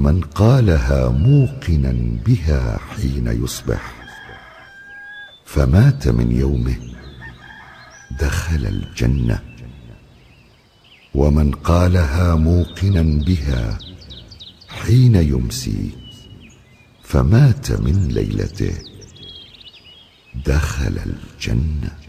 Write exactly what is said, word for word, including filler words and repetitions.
ومن قالها موقنا بها حين يصبح فمات من يومه دخل الجنة، ومن قالها موقنا بها حين يمسي فمات من ليلته دخل الجنة.